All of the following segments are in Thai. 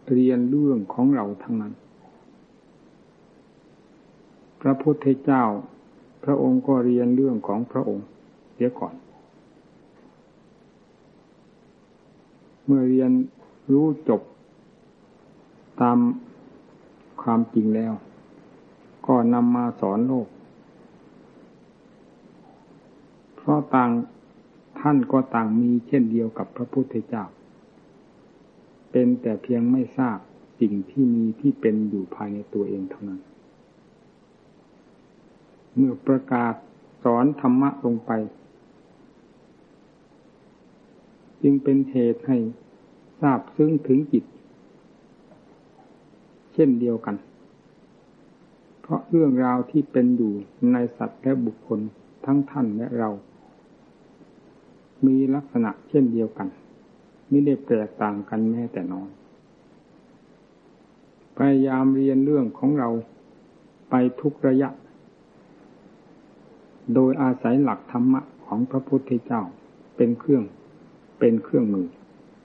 เรียนเรื่องของเราทั้งนั้นพระพุทธเจ้าพระองค์ก็เรียนเรื่องของพระองค์เสียก่อนเมื่อเรียนรู้จบตามความจริงแล้วก็นำมาสอนโลกเพราะท่านก็ต่างมีเช่นเดียวกับพระพุทธเจ้าเป็นแต่เพียงไม่ทราบสิ่งที่มีที่เป็นอยู่ภายในตัวเองเท่านั้นเมื่อประกาศสอนธรรมะลงไปจึงเป็นเหตุให้ทราบซึ้งถึงจิตเช่นเดียวกันเพราะเรื่องราวที่เป็นอยู่ในสัตว์และบุคคลทั้งท่านและเรามีลักษณะเช่นเดียวกันไม่ได้แตกต่างกันแม้แต่น้อยพยายามเรียนเรื่องของเราไปทุกระยะโดยอาศัยหลักธรรมะของพระพุทธเจ้าเป็นเครื่องมือ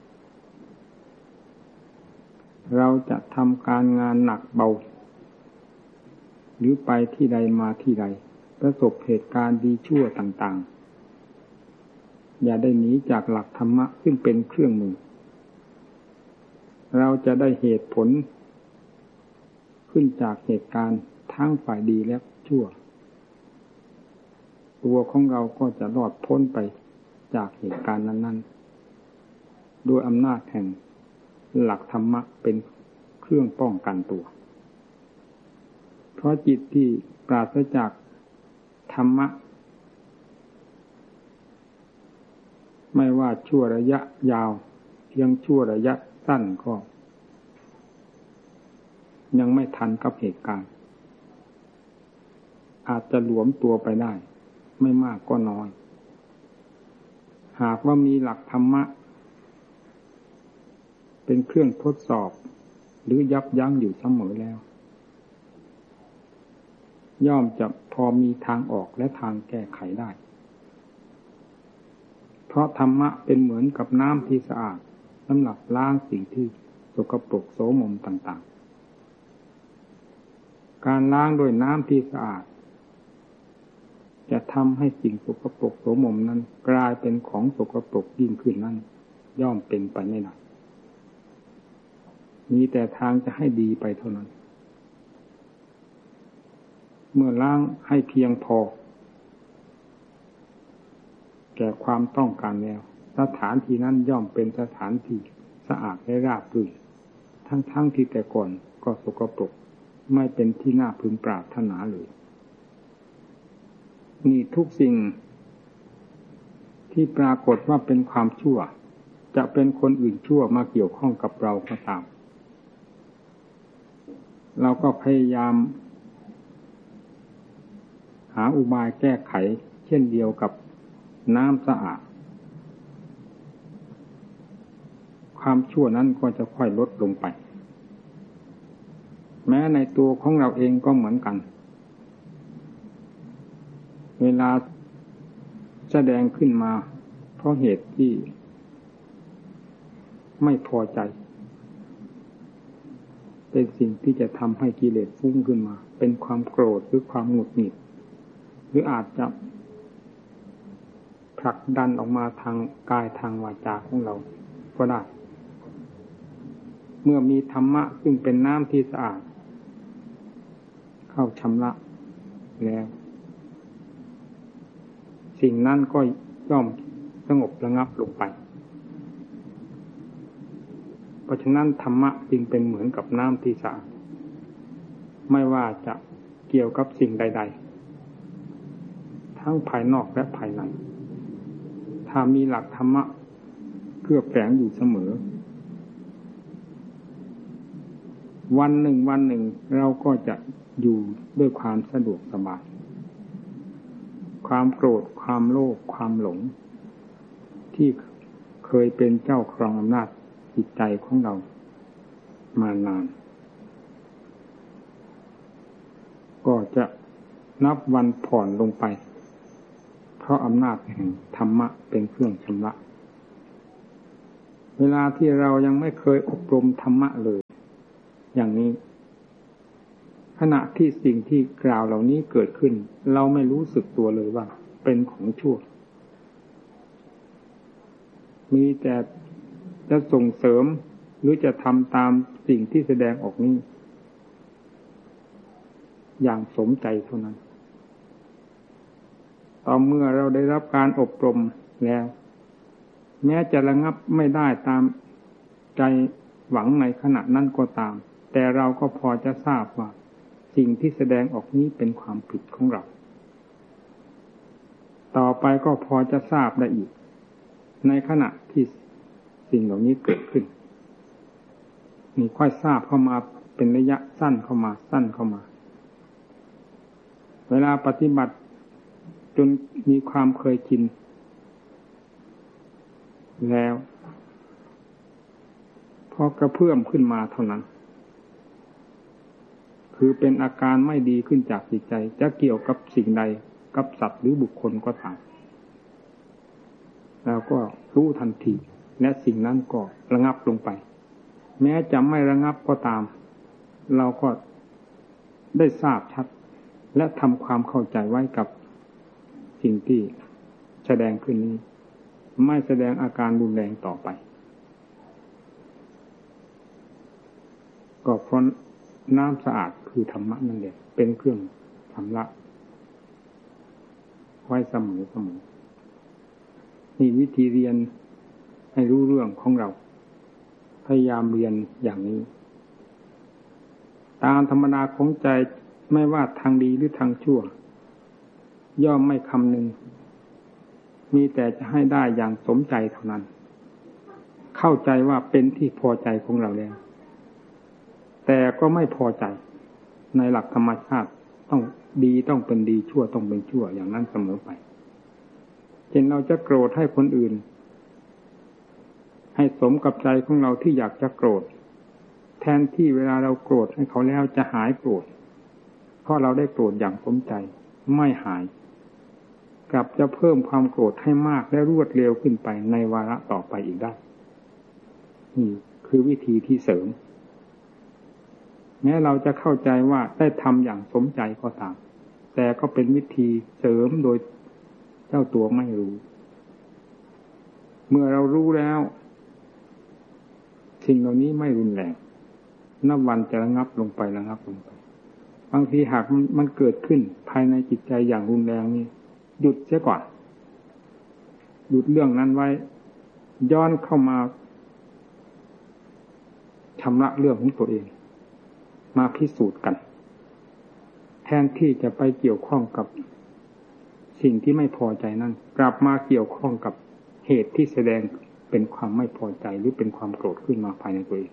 เราจะทำการงานหนักเบาหรือไปที่ใดมาที่ใดประสบเหตุการณ์ดีชั่วต่างๆอย่าได้หนีจากหลักธรรมะซึ่งเป็นเครื่องมือเราจะได้เหตุผลขึ้นจากเหตุการณ์ทั้งฝ่ายดีและชั่วตัวของเราก็จะรอดพ้นไปจากเหตุการณ์นั้นๆโดยอำนาจแห่งหลักธรรมะเป็นเครื่องป้องกันตัวเพราะจิตที่ปราศจากธรรมะไม่ว่าชั่วระยะยาวเพียงชั่วระยะสั้นก็ยังไม่ทันกับเหตุการณ์อาจจะหลวมตัวไปได้ไม่มากก็น้อยหากว่ามีหลักธรรมะเป็นเครื่องทดสอบหรือยับยั้งอยู่เสมอแล้วย่อมจะพอมีทางออกและทางแก้ไขได้เพราะธรรมะเป็นเหมือนกับน้ำที่สะอาดสำหรับล้างสิ่งที่สกปรกโสมมต่างๆการล้างด้วยน้ำที่สะอาดจะทำให้สิ่งสกปรกโสมมนั้นกลายเป็นของสกปรกยิ่งขึ้นนั้นย่อมเป็นไปไม่ได้มีแต่ทางจะให้ดีไปเท่านั้นเมื่อล้างให้เพียงพอแก่ความต้องการแล้วสถานที่นั้นย่อมเป็นสถานที่สะอาดและราบรื่นทั้งที่แต่ก่อนก็สกปรกไม่เป็นที่น่าพึงปรารถนาเลยนี่ทุกสิ่งที่ปรากฏว่าเป็นความชั่วจะเป็นคนอื่นชั่วมาเกี่ยวข้องกับเราก็ตามเราก็พยายามหาอุบายแก้ไขเช่นเดียวกับน้ำสะอาดความชั่วนั้นก็จะค่อยลดลงไปแม้ในตัวของเราเองก็เหมือนกันเวลาแสดงขึ้นมาเพราะเหตุที่ไม่พอใจเป็นสิ่งที่จะทำให้กิเลสฟุ้งขึ้นมาเป็นความโกรธหรือความหงุดหงิดหรืออาจจะผลักดันออกมาทางกายทางวาจาของเราก็ได้เมื่อมีธรรมะซึ่งเป็นน้ำที่สะอาดเข้าชำระแล้วสิ่งนั้นก็ย่อมสงบระงับลงไปเพราะฉะนั้นธรรมะจึงเป็นเหมือนกับน้ำที่สะอาดไม่ว่าจะเกี่ยวกับสิ่งใดๆทั้งภายนอกและภายในถ้ามีหลักธรรมะเคลือบแฝงอยู่เสมอวันหนึ่งเราก็จะอยู่ด้วยความสะดวกสบายความโกรธความโลภความหลงที่เคยเป็นเจ้าครองอำนาจจิตใจของเรามานานก็จะนับวันผ่อนลงไปเพราะอำนาจแห่งธรรมะเป็นเครื่องชำระเวลาที่เรายังไม่เคยอบรมธรรมะเลยอย่างนี้ขณะที่สิ่งที่กล่าวเหล่านี้เกิดขึ้นเราไม่รู้สึกตัวเลยว่าเป็นของชั่วมีแต่จะส่งเสริมหรือจะทำตามสิ่งที่แสดงออกนี้อย่างสมใจเท่านั้นต่อเมื่อเราได้รับการอบรมแล้วแม้จะระงับไม่ได้ตามใจหวังในขณะนั้นก็ตามแต่เราก็พอจะทราบว่าสิ่งที่แสดงออกนี้เป็นความผิดของเราต่อไปก็พอจะทราบได้อีกในขณะที่สิ่งเหล่านี้เกิดขึ้นนี่ค่อยทราบเข้ามาเป็นระยะสั้นเข้ามาเวลาปฏิบัติจนมีความเคยชินแล้วพอกระเพื่อมขึ้นมาเท่านั้นคือเป็นอาการไม่ดีขึ้นจากจิตใจจะเกี่ยวกับสิ่งใดกับสัตว์หรือบุคคลก็ตามเราก็รู้ทันทีและสิ่งนั้นก็ระงับลงไปแม้จะไม่ระงับก็ตามเราก็ได้ทราบชัดและทำความเข้าใจไว้กับสิ่งที่แสดงขึ้นนี้ไม่แสดงอาการรุนแรงต่อไปก็เพราะน้ำสะอาดคือธรรมะนั่นแหละเป็นเครื่องชำระไว้เสมอนี่วิธีเรียนให้รู้เรื่องของเราพยายามเรียนอย่างนี้ตามธรรมดาของใจไม่ว่าทางดีหรือทางชั่วย่อมไม่คำนึงมีแต่จะให้ได้อย่างสมใจเท่านั้นเข้าใจว่าเป็นที่พอใจของเราแล้วแต่ก็ไม่พอใจในหลักธรรมชาติต้องดีต้องเป็นดีชั่วต้องเป็นชั่วอย่างนั้นเสมอไปเช่นเราจะโกรธให้คนอื่นให้สมกับใจของเราที่อยากจะโกรธแทนที่เวลาเราโกรธให้เขาแล้วจะหายโกรธเพราะเราได้โกรธอย่างสมใจไม่หายกลับจะเพิ่มความโกรธให้มากและรวดเร็วขึ้นไปในวาระต่อไปอีกได้นี่คือวิธีที่เสริมแม้เราจะเข้าใจว่าได้ทำอย่างสมใจก็ตามแต่ก็เป็นวิธีเสริมโดยเจ้าตัวไม่รู้เมื่อเรารู้แล้วสิ่งเหล่านี้ไม่รุนแรงนับวันจะระงับลงไปบางทีหากมันเกิดขึ้นภายในจิตใจอย่างรุนแรงนี่หยุดเสียก่อนหยุดเรื่องนั้นไว้ย้อนเข้ามาชำระเรื่องของตัวเองมาพิสูจน์กันแทนที่จะไปเกี่ยวข้องกับสิ่งที่ไม่พอใจนั้นกลับมาเกี่ยวข้องกับเหตุที่แสดงเป็นความไม่พอใจหรือเป็นความโกรธขึ้นมาภายในตัวเอง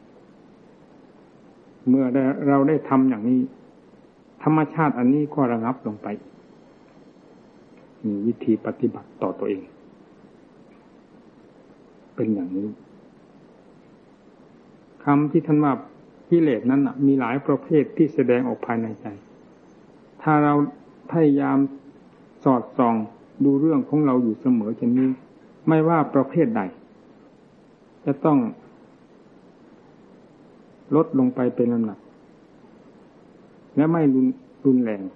เมื่อเราได้ทำอย่างนี้ธรรมชาติอันนี้ก็ระงับลงไปมีวิธีปฏิบัติต่อตัวเองเป็นอย่างนี้คำที่ท่านว่ากิเลสนั้นมีหลายประเภทที่แสดงออกภายในใจถ้าเราพยายามสอดส่องดูเรื่องของเราอยู่เสมอเช่นนี้ไม่ว่าประเภทใดจะต้องลดลงไปเป็นลำดับและไม่รุนแรง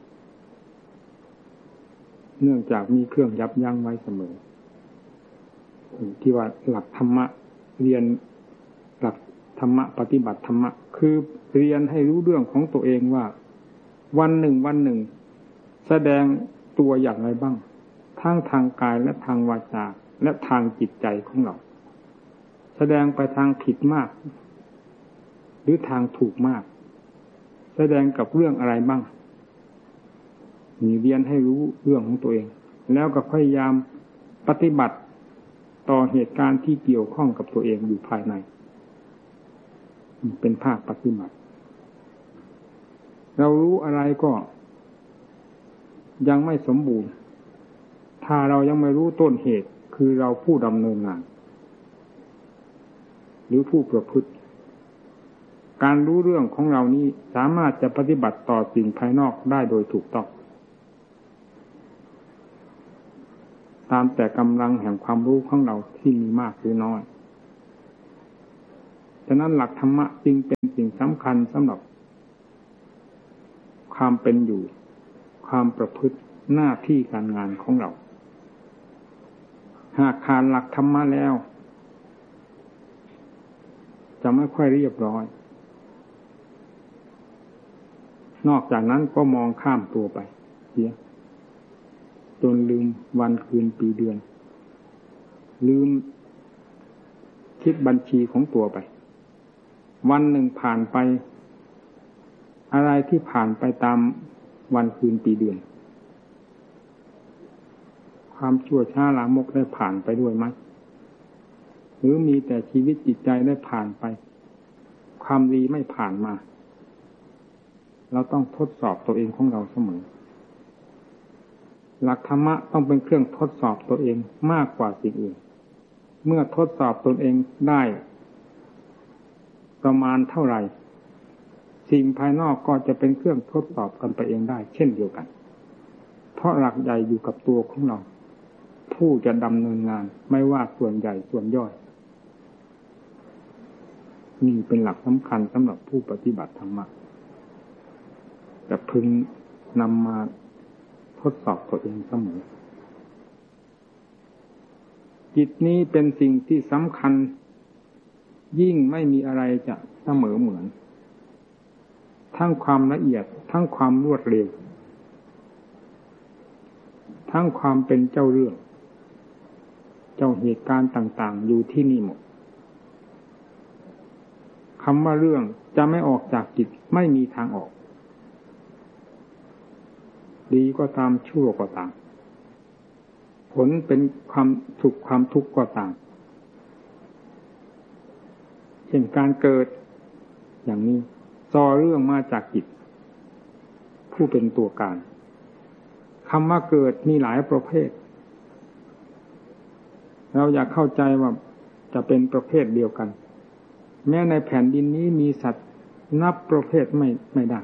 เนื่องจากมีเครื่องยับยั้งไว้เสมอที่ว่าหลักธรรมะเรียนหลักธรรมะปฏิบัติธรรมะคือเรียนให้รู้เรื่องของตัวเองว่าวันหนึ่งแสดงตัวอย่างไรบ้างทั้งทางกายและทางวาจาและทางจิตใจของเราแสดงไปทางผิดมากหรือทางถูกมากแสดงกับเรื่องอะไรบ้างมีเรียนให้รู้เรื่องของตัวเองแล้วก็พยายามปฏิบัติต่อเหตุการณ์ที่เกี่ยวข้องกับตัวเองอยู่ภายในเป็นภาคปฏิบัติเรารู้อะไรก็ยังไม่สมบูรณ์ถ้าเรายังไม่รู้ต้นเหตุคือเราผู้ดำเนินงานหรือผู้ประพฤติการรู้เรื่องของเรานี้สามารถจะปฏิบัติต่อสิ่งภายนอกได้โดยถูกต้องตามแต่กำลังแห่งความรู้ของเราที่มีมากหรือน้อยฉะนั้นหลักธรรมะจึงเป็นสิ่งสำคัญสำหรับความเป็นอยู่ความประพฤติหน้าที่การงานของเราหากขาดหลักธรรมะแล้วจะไม่ค่อยเรียบร้อยนอกจากนั้นก็มองข้ามตัวไปเสียจนลืมวันคืนปีเดือนลืมคิดบัญชีของตัวไปวันหนึ่งผ่านไปอะไรที่ผ่านไปตามวันคืนปีเดือนความชั่วช้าลามกได้ผ่านไปด้วยไหมหรือมีแต่ชีวิตจิตใจได้ผ่านไปความดีไม่ผ่านมาเราต้องทดสอบตัวเองของเราเสมอหลักธรรมะต้องเป็นเครื่องทดสอบตัวเองมากกว่าสิ่งอื่นเมื่อทดสอบตนเองได้ประมาณเท่าไหร่สิ่งภายนอกก็จะเป็นเครื่องทดสอบกันไปเองได้เช่นเดียวกันเพราะหลักใหญ่อยู่กับตัวของเราผู้จะดำเนินงานไม่ว่าส่วนใหญ่ส่วนย่อยนี่เป็นหลักสำคัญสำหรับผู้ปฏิบัติธรรมะจะพึงนำมาทดสอบตัวเองเสมอจิตนี้เป็นสิ่งที่สำคัญยิ่งไม่มีอะไรจะเสมอเหมือนทั้งความละเอียดทั้งความรวดเร็วทั้งความเป็นเจ้าเรื่องเจ้าเหตุการณ์ต่างๆอยู่ที่นี่หมดคำว่าเรื่องจะไม่ออกจากจิตไม่มีทางออกดีก็ตามชั่วก็ตามผลเป็นความสุขความทุกข์ก็ตามเช่นการเกิดอย่างนี้ซอเรื่องมาจากจิตผู้เป็นตัวการคำว่าเกิดมีหลายประเภทเราอยากเข้าใจว่าจะเป็นประเภทเดียวกันแม้ในแผ่นดินนี้มีสัตว์นับประเภทไม่ได้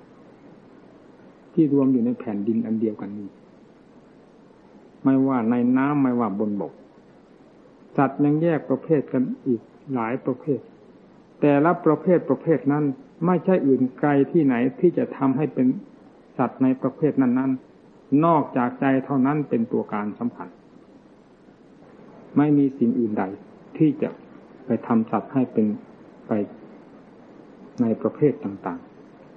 ที่รวมอยู่ในแผ่นดินอันเดียวกันนี้ไม่ว่าในน้ำไม่ว่าบนบกสัตว์ยังแยกประเภทกันอีกหลายประเภทแต่ละประเภทนั้นไม่ใช่อื่นไกลที่ไหนที่จะทำให้เป็นสัตว์ในประเภทนั้นนอกจากใจเท่านั้นเป็นตัวการสำคัญไม่มีสิ่งอื่นใดที่จะไปทำสัตว์ให้เป็นไปในประเภทต่าง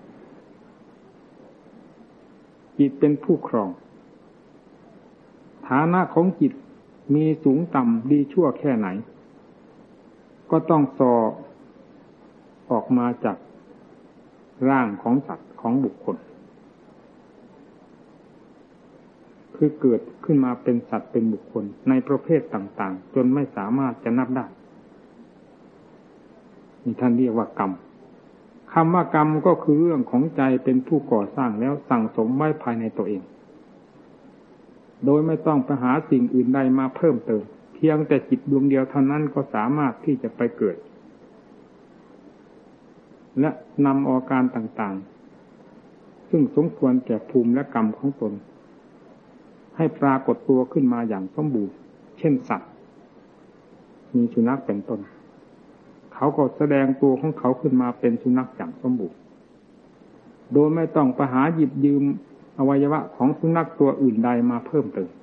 ๆจิตเป็นผู้ครองฐานะของจิตมีสูงต่ำดีชั่วแค่ไหนก็ต้องสอออกมาจากร่างของสัตว์ของบุคคลคือเกิดขึ้นมาเป็นสัตว์เป็นบุคคลในประเภทต่างๆจนไม่สามารถจะนับได้นี่ท่านเรียกว่ากรรมคำว่ากรรมก็คือเรื่องของใจเป็นผู้ก่อสร้างแล้วสั่งสมไว้ภายในตัวเองโดยไม่ต้องไปหาสิ่งอื่นใดมาเพิ่มเติมเพียงแต่จิตดวงเดียวเท่านั้นก็สามารถที่จะไปเกิดและนำอาการต่างๆซึ่งสมควรแก่ภูมิและกรรมของตนให้ปรากฏตัวขึ้นมาอย่างสมบูรณ์เช่นสัตว์มีสุนัขเป็นต้นเขาก็แสดงตัวของเขาขึ้นมาเป็นสุนัขอย่างสมบูรณ์โดยไม่ต้องไปหาหยิบยืมอวัยวะของสุนัขตัวอื่นใดมาเพิ่มเติม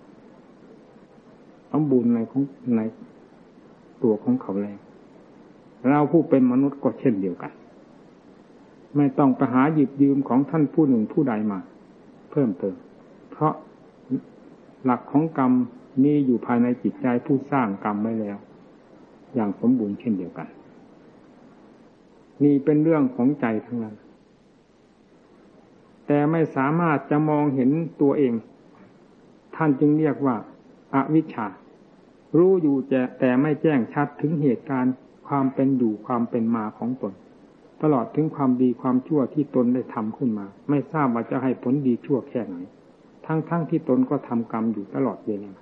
สมบูรณ์ในตัวของเขาแล้วเราผู้เป็นมนุษย์ก็เช่นเดียวกันไม่ต้องไปหาหยิบยืมของท่านผู้หนึ่งผู้ใดมาเพิ่มเติมเพราะหลักของกรรมมีอยู่ภายในจิตใจผู้สร้างกรรมไว้แล้วอย่างสมบูรณ์เช่นเดียวกันนี่เป็นเรื่องของใจทั้งนั้นแต่ไม่สามารถจะมองเห็นตัวเองท่านจึงเรียกว่าอวิชชารู้อยู่แต่ไม่แจ้งชัดถึงเหตุการณ์ความเป็นอยู่ความเป็นมาของตนตลอดถึงความดีความชั่วที่ตนได้ทำขึ้นมาไม่ทราบว่าจะให้ผลดีชั่วแค่ไหนทั้งที่ตนก็ทำกรรมอยู่ตลอดเวลา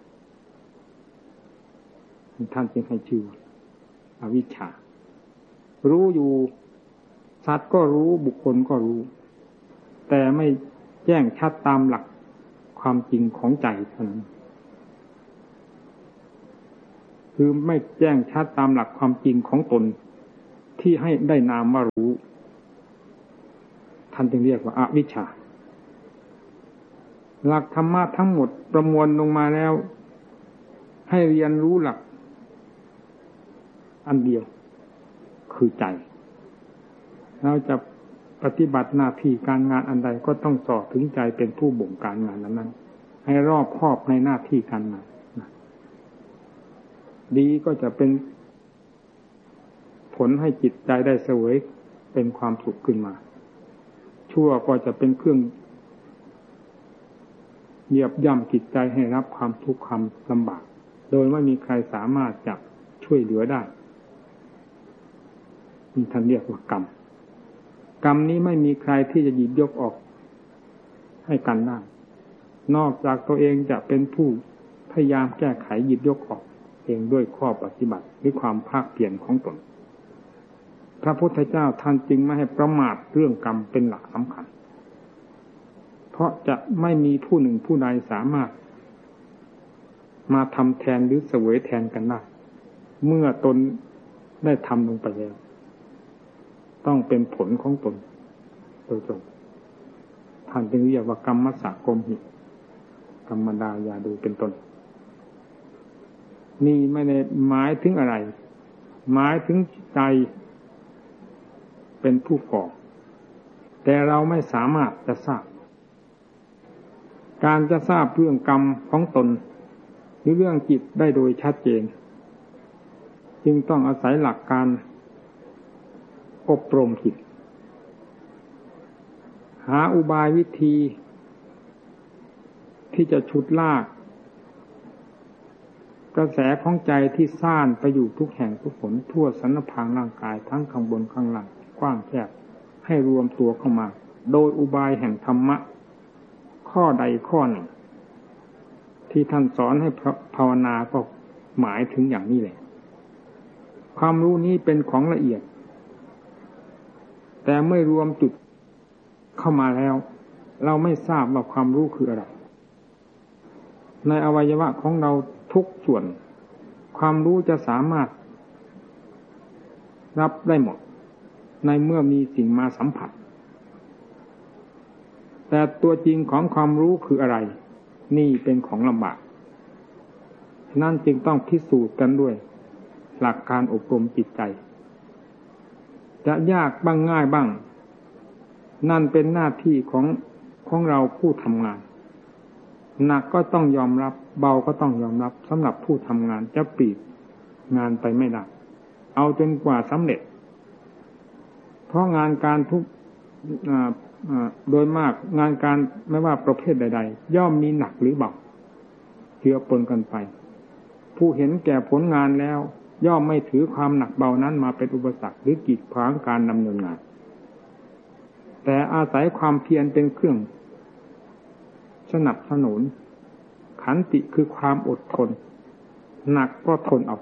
ท่านจึงให้ชื่ออวิชชารู้อยู่สัตว์ก็รู้บุคคลก็รู้แต่ไม่แจ้งชัดตามหลักความจริงของใจเท่านั้นคือไม่แจ้งชัดตามหลักความจริงของตนที่ให้ได้นามว่ารู้ท่านจึงเรียกว่าอวิชชาหลักธรรมะทั้งหมดประมวลลงมาแล้วให้เรียนรู้หลักอันเดียวคือใจเราจะปฏิบัติหน้าที่การงานอันใดก็ต้องสอบถึงใจเป็นผู้บงการงานนั้นๆให้รอบคอบในหน้าที่การงานดีก็จะเป็นผลให้จิตใจได้เสวยเป็นความสุขขึ้นมาชั่วก็จะเป็นเครื่องเหยียบย่ำจิตใจให้รับความทุกข์ความลำบากโดยไม่มีใครสามารถจะช่วยเหลือได้นี่ท่านเรียกว่ากรรมกรรมนี้ไม่มีใครที่จะหยิบยกออกให้กันได้นอกจากตัวเองจะเป็นผู้พยายามแก้ไขหยิบยกออกเองด้วยข้อปฏิบัติหรือความภาคเพียรของตนพระพุทธเจ้าท่านจึงไม่ให้ประมาทเรื่องกรรมเป็นหลักสำคัญเพราะจะไม่มีผู้หนึ่งผู้ใดสามารถมาทำแทนหรือเสวยแทนกันได้เมื่อตนได้ทำลงไปแล้วต้องเป็นผลของตนโดยตรงท่านจึงเรียกว่ากรรมสกมหิกรรมดายาดูเป็นต้นนี่ไม่ได้หมายถึงอะไรหมายถึงใจเป็นผู้ก่อแต่เราไม่สามารถจะทราบการจะทราบเรื่องกรรมของตนหรือเรื่องจิตได้โดยชัดเจนจึงต้องอาศัยหลักการอบรมจิตหาอุบายวิธีที่จะฉุดลากกระแสของใจที่ซ่านไปอยู่ทุกแห่งทุกหนทั่วสรรพางร่างกายทั้งข้างบนข้างล่างกว้างแคบให้รวมตัวเข้ามาโดยอุบายแห่งธรรมะข้อใดข้อหนึ่งที่ท่านสอนให้ภาวนาก็หมายถึงอย่างนี้แหละความรู้นี้เป็นของละเอียดแต่ไม่รวมจุดเข้ามาแล้วเราไม่ทราบว่าความรู้คืออะไรในอวัยวะของเราทุกส่วนความรู้จะสามารถรับได้หมดในเมื่อมีสิ่งมาสัมผัสแต่ตัวจริงของความรู้คืออะไรนี่เป็นของลำบากนั่นจึงต้องพิสูจน์กันด้วยหลักการอบรมจิตใจจะยากบ้างง่ายบ้างนั่นเป็นหน้าที่ของเราผู้ทำงานหนักก็ต้องยอมรับเบาก็ต้องยอมรับสำหรับผู้ทำงานจะปลีกงานไปไม่ได้เอาจนกว่าสำเร็จเพราะงานการทุกโดยมากงานการไม่ว่าประเภทใดๆย่อมมีหนักหรือเบาเจือปนกันไปผู้เห็นแก่ผลงานแล้วย่อมไม่ถือความหนักเบานั้นมาเป็นอุปสรรคหรือกีดขวางการดำเนินงานแต่อาศัยความเพียรเป็นเครื่องสนับสนุนขันติคือความอดทนหนักก็ทนเอา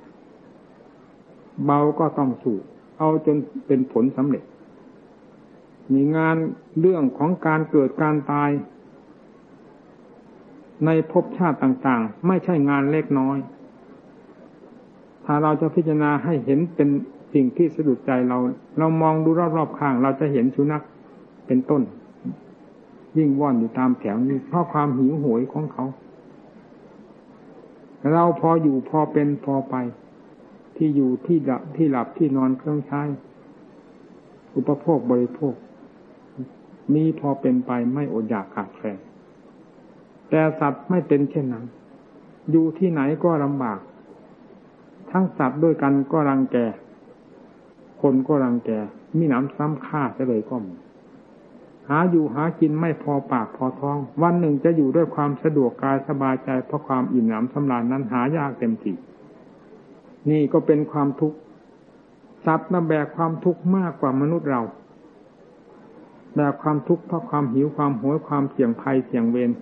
เบาก็ต้องสู้เอาจนเป็นผลสำเร็จมีงานเรื่องของการเกิดการตายในภพชาติต่างๆไม่ใช่งานเล็กน้อยถ้าเราจะพิจารณาให้เห็นเป็นสิ่งที่สะดุดใจเรามองดูรอบๆข้างเราจะเห็นสุนัขเป็นต้นวิ่งว่อนอยู่ตามแถวนี้เพราะความหิวโหยของเขาเราพออยู่พอเป็นพอไปที่อยู่ที่หลับที่นอนเครื่องใช้อุปโภคบริโภคมีพอเป็นไปไม่อดอยากขาดแคลนแต่สัตว์ไม่เป็นเช่นนั้นอยู่ที่ไหนก็ลำบากทั้งสัตว์ด้วยกันก็รังแกคนก็รังแกมีหนำซ้ำฆ่าซะเลยก็มีหาอยู่หากินไม่พอปากพอท้องวันหนึ่งจะอยู่ด้วยความสะดวกกายสบายใจเพราะความอิ่มหนำสำราญนั้นหายากเต็มทีนี่ก็เป็นความทุกข์สัตว์น่ะแบกความทุกข์มากกว่ามนุษย์เราแบกความทุกข์เพราะความหิวความโหยความเสี่ยงภัยเสี่ยงเวร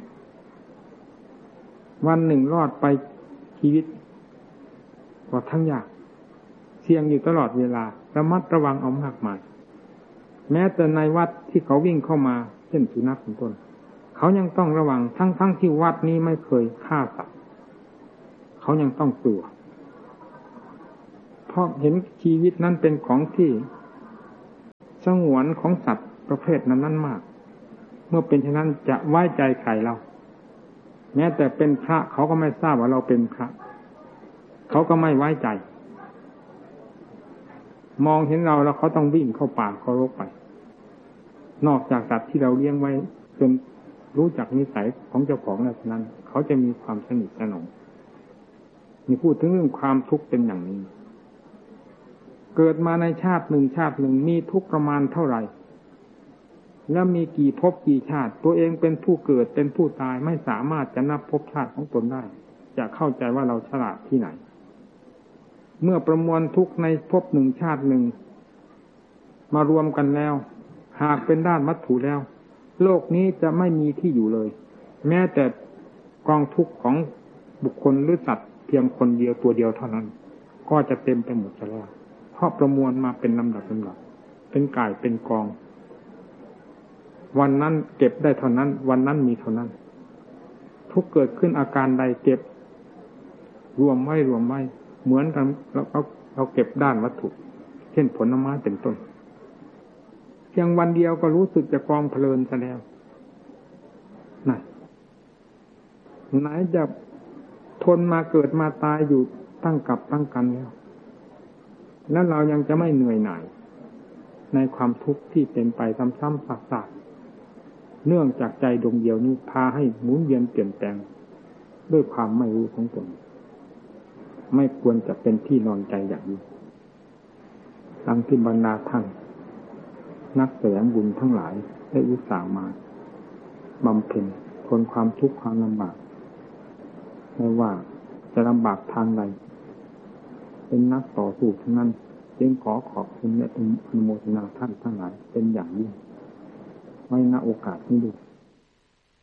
วันหนึ่งรอดไปชีวิตก็ทั้งยากเสี่ยงอยู่ตลอดเวลาระมัดระวังเอามากมายแม้แต่ในวัดที่เขาวิ่งเข้ามาเช่นสุนัขเป็นต้นเขายังต้องระวังทั้งที่วัดนี้ไม่เคยฆ่าสัตว์เขายังต้องกลัวเพราะเห็นชีวิตนั้นเป็นของที่สงวนของสัตว์ประเภทนั้นมากเมื่อเป็นเช่นนั้นจะไว้ใจใครเราแม้แต่เป็นพระเขาก็ไม่ทราบว่าเราเป็นพระเขาก็ไม่ไว้ใจมองเห็นเราแล้วเขาต้องวิ่งเข้าป่าเข้ารกไปนอกจากสัตว์ที่เราเลี้ยงไว้จนรู้จักนิสัยของเจ้าของแล้วนั้นเขาจะมีความสนิทสนมมีพูดถึงเรื่องความทุกข์เป็นอย่างนี้เกิดมาในชาติหนึ่งมีทุกข์ประมาณเท่าไหร่แล้วมีกี่ภพกี่ชาติตัวเองเป็นผู้เกิดเป็นผู้ตายไม่สามารถจะนับภพชาติของตนได้จะเข้าใจว่าเราฉลาดที่ไหนเมื่อประมวลทุกข์ในภพหนึ่งชาติหนึ่งมารวมกันแล้วหากเป็นด้านวัตถุแล้วโลกนี้จะไม่มีที่อยู่เลยแม้แต่กองทุกข์ของบุคคลหรือสัตว์เพียงคนเดียวตัวเดียวเท่านั้นก็จะเต็มไปหมดแล้วเพราะประมวลมาเป็นลำดับเป็นก่ายเป็นกองวันนั้นเก็บได้เท่านั้นวันนั้นมีเท่านั้นทุกเกิดขึ้นอาการใดเก็บรวมไว้เหมือนกันเราเก็บด้านวัตถุเช่นผลไม้เป็นต้นเพียงวันเดียวก็รู้สึกจะกองเพลินซะแล้วไหนจะทนมาเกิดมาตายอยู่ตั้งกับตั้งกันแล้วเรายังจะไม่เหนื่อยหน่ายในความทุกข์ที่เป็นไปซ้ำๆซากๆเนื่องจากใจดวงเดียวนี้พาให้หมุนเวียนเปลี่ยนแปลงด้วยความไม่รู้ของตนไม่ควรจะเป็นที่นอนใจอย่างนี้ดังที่บรรดาท่านนักแสวงบุญทั้งหลายได้อุตส่าห์มาบำเพ็ญทนความทุกข์ความลำบากไม่ว่าจะลำบากทางใดเป็นนักต่อสู้ทั้งนั้นจึงขอขอบคุณและอนุโมทนาท่านทั้งหลายเป็นอย่างยิ่งไว้ณโอกาสนี้ด้วย